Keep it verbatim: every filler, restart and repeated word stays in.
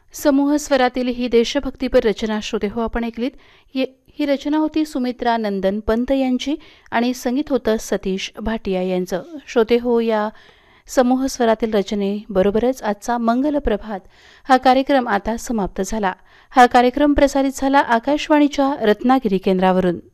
समूह स्वरातील ही देशभक्तीपर रचना श्रोते हो आपण ऐकलीत. ये ही रचना होती सुमित्रा नंदन पंत यांची आणि संगीत होतं सतीश भाटिया यांचं. श्रोते हो, या समूह स्वरातील रचनेबरोबरच आजचा मंगल प्रभात हा कार्यक्रम आता समाप्त झाला. हा कार्यक्रम प्रसारित झाला आकाशवाणीच्या रत्नागिरी केंद्रावरून.